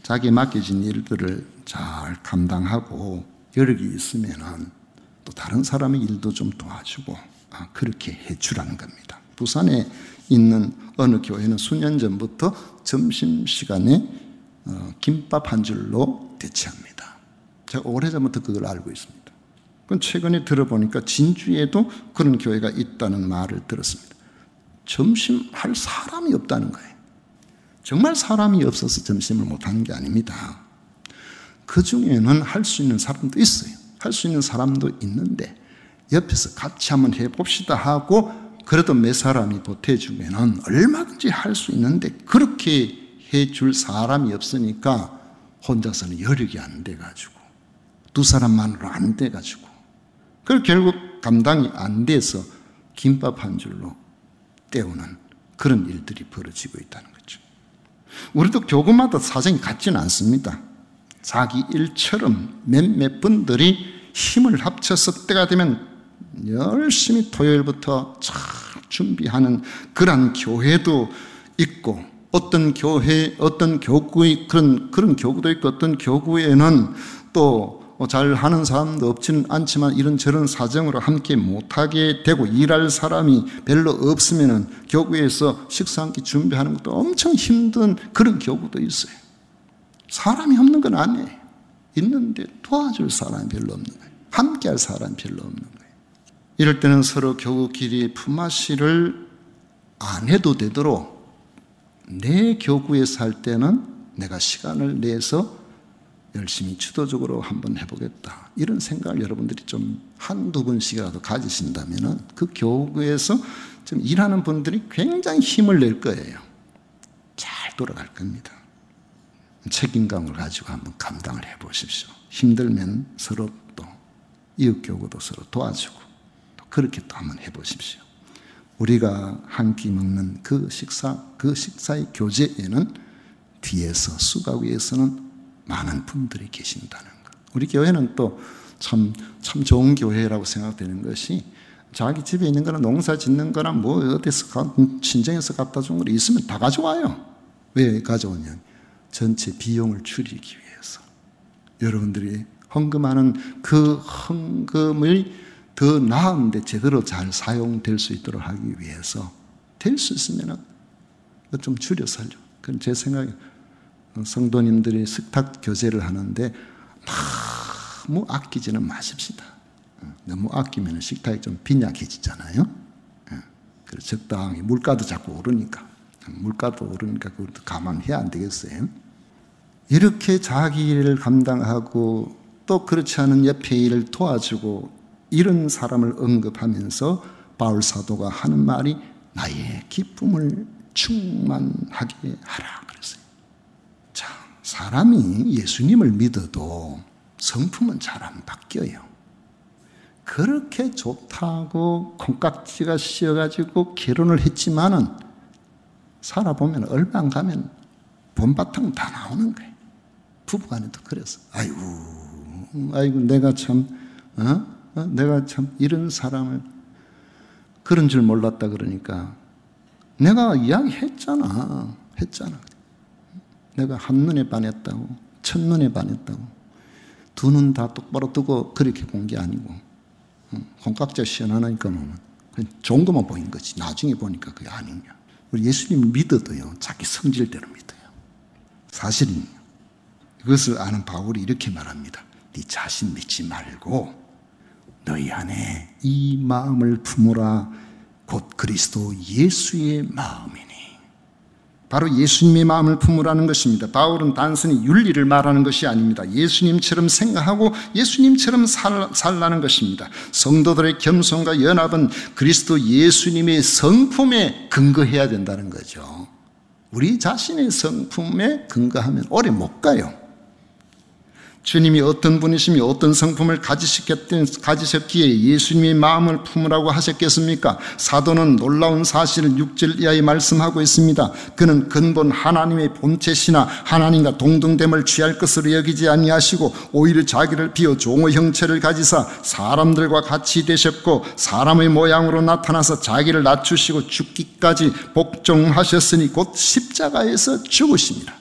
자기에 맡겨진 일들을 잘 감당하고 여력이 있으면은 또 다른 사람의 일도 좀 도와주고 그렇게 해주라는 겁니다. 부산에 있는 어느 교회는 수년 전부터 점심시간에 김밥 한 줄로 대체합니다. 제가 오래전부터 그걸 알고 있습니다. 그건 최근에 들어보니까 진주에도 그런 교회가 있다는 말을 들었습니다. 점심할 사람이 없다는 거예요. 정말 사람이 없어서 점심을 못하는 게 아닙니다. 그 중에는 할 수 있는 사람도 있어요. 할 수 있는 사람도 있는데 옆에서 같이 한번 해봅시다 하고 그래도 몇 사람이 보태주면 얼마든지 할 수 있는데 그렇게 해줄 사람이 없으니까 혼자서는 여력이 안 돼가지고 두 사람만으로 안 돼가지고 그리고 결국 감당이 안 돼서 김밥 한 줄로 때우는 그런 일들이 벌어지고 있다는 거죠. 우리도 교구마다 사정이 같지는 않습니다. 자기 일처럼 몇몇 분들이 힘을 합쳐서 때가 되면 열심히 토요일부터 잘 준비하는 그런 교회도 있고 어떤 교회, 어떤 교구의 그런 교구도 있고 어떤 교구에는 또 잘 하는 사람도 없지는 않지만 이런저런 사정으로 함께 못하게 되고 일할 사람이 별로 없으면은 교구에서 식사 한 끼 준비하는 것도 엄청 힘든 그런 교구도 있어요. 사람이 없는 건 아니에요. 있는데 도와줄 사람이 별로 없는 거예요. 함께 할 사람이 별로 없는 거예요. 이럴 때는 서로 교구끼리 품앗이를 안 해도 되도록 내 교구에 살 때는 내가 시간을 내서 열심히 주도적으로 한번 해보겠다. 이런 생각을 여러분들이 좀 한두 번씩이라도 가지신다면 그 교구에서 좀 일하는 분들이 굉장히 힘을 낼 거예요. 잘 돌아갈 겁니다. 책임감을 가지고 한번 감당을 해보십시오. 힘들면 서로 또 이웃교구도 서로 도와주고 또 그렇게 또 한번 해보십시오. 우리가 한 끼 먹는 그 식사의 교제에는 뒤에서 수가 위에서는 많은 분들이 계신다는 것. 우리 교회는 또 참 좋은 교회라고 생각되는 것이 자기 집에 있는 거나 농사 짓는 거나 뭐 어디서 친정에서 갖다 준 거 있으면 다 가져와요. 왜 가져오냐? 전체 비용을 줄이기 위해서. 여러분들이 헌금하는 그 헌금을 더 나은데 제대로 잘 사용될 수 있도록 하기 위해서 될 수 있으면 좀 줄여서 하죠. 그건 제 생각에 성도님들이 식탁 교제를 하는데 너무 아끼지는 마십시다. 너무 아끼면 식탁이 좀 빈약해지잖아요. 그래서 적당히 물가도 자꾸 오르니까 그것도 감안해야 안 되겠어요? 이렇게 자기 일을 감당하고 또 그렇지 않은 옆에 일을 도와주고 이런 사람을 언급하면서 바울 사도가 하는 말이 나의 기쁨을 충만하게 하라 그랬어요. 자, 사람이 예수님을 믿어도 성품은 잘 안 바뀌어요. 그렇게 좋다고 콩깍지가 씌어가지고 결혼을 했지만은 살아보면 얼마 안 가면 본바탕 다 나오는 거예요. 부부간에도 그래서 아이고 내가 참 이런 사람을 그런 줄 몰랐다 그러니까 내가 이야기했잖아. 내가 한눈에 반했다고, 첫눈에 반했다고. 두 눈 다 똑바로 뜨고 그렇게 본 게 아니고 콩깍지가 시원하니까 좋은 것만 보인 거지. 나중에 보니까 그게 아니냐. 우리 예수님 믿어도요, 자기 성질대로 믿어요. 사실은 이것을 아는 바울이 이렇게 말합니다. 네 자신 믿지 말고 너희 안에 이 마음을 품으라. 곧 그리스도 예수의 마음이니. 바로 예수님의 마음을 품으라는 것입니다. 바울은 단순히 윤리를 말하는 것이 아닙니다. 예수님처럼 생각하고 예수님처럼 살라는 것입니다. 성도들의 겸손과 연합은 그리스도 예수님의 성품에 근거해야 된다는 거죠. 우리 자신의 성품에 근거하면 오래 못 가요. 주님이 어떤 분이시며 어떤 성품을 가지셨기에 예수님의 마음을 품으라고 하셨겠습니까? 사도는 놀라운 사실을 6절 이하에 말씀하고 있습니다. 그는 근본 하나님의 본체시나 하나님과 동등됨을 취할 것으로 여기지 아니하시고 오히려 자기를 비어 종의 형체를 가지사 사람들과 같이 되셨고 사람의 모양으로 나타나서 자기를 낮추시고 죽기까지 복종하셨으니 곧 십자가에서 죽으십니다.